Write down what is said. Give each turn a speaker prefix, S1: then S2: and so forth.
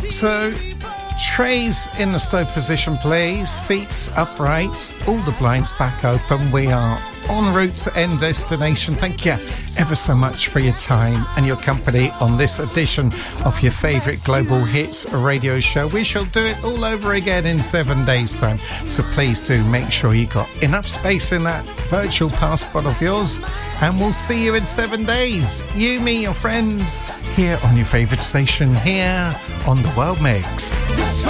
S1: So, trays in the stove position, please. Seats upright. All the blinds back open. We are en route to end destination. Thank you ever so much for your time and your company on this edition of your favourite Global Hits radio show. We shall do it all over again in 7 days' time. So please do make sure you got enough space in that virtual passport of yours. And we'll see you in 7 days. You, me, your friends, here on your favourite station, here on The World Mix.